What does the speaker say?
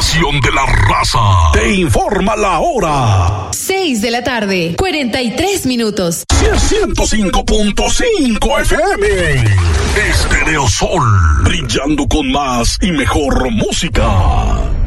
estación de la raza. Te informa la hora. 6 de la tarde, 43 minutos. 105.5 FM. Stereo Sol, brillando con más y mejor música.